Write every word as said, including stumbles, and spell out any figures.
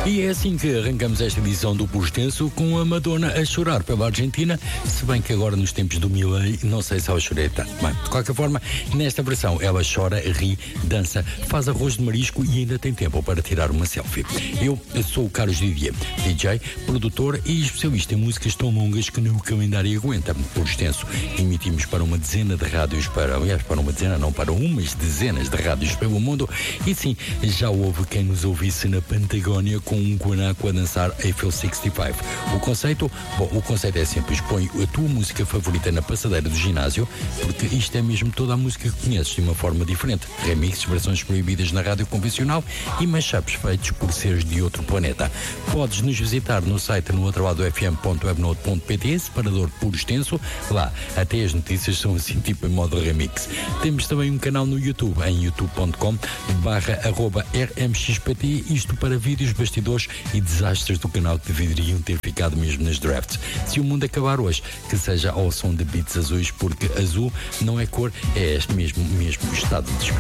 E é assim que arrancamos esta edição do Puro Extenso com a Madonna a chorar pela Argentina, se bem que agora nos tempos do Milei não sei se ela chorei tanto. Bem, de qualquer forma, nesta versão ela chora, ri, dança, faz arroz de marisco e ainda tem tempo para tirar uma selfie. Eu sou o Carlos Didier, D J, produtor e especialista em músicas tão longas que nem o calendário aguenta. Puro Extenso, emitimos para uma dezena de rádios, para, aliás, para uma dezena, não, para umas dezenas de rádios pelo mundo, e sim, já houve quem nos ouvisse na Patagónia com um guanaco a dançar Eiffel sessenta e cinco. O conceito? Bom, o conceito é simples. Põe a tua música favorita na passadeira do ginásio, porque isto é mesmo toda a música que conheces de uma forma diferente. Remixes, versões proibidas na rádio convencional e mashups feitos por seres de outro planeta. Podes nos visitar no site no outro lado f m ponto webnode ponto p t, separador Puro Extenso. Lá, até as notícias são assim tipo em modo remix. Temos também um canal no YouTube, em youtube ponto com barra arroba r m x p t, isto para vídeos, bastidores e desastres do canal que deveriam ter ficado mesmo nas drafts. Se o mundo acabar hoje, que seja ao som de beats azuis, porque azul não é cor, é este mesmo, mesmo estado de espírito.